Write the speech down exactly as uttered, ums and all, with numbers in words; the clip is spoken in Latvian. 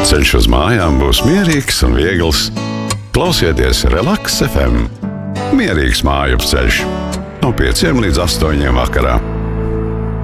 Ceļš uz mājām būs mierīgs un viegls. Klausieties Relaks F M. Mierīgs māju ceļš. No pieciem līdz astoņiem vakarā.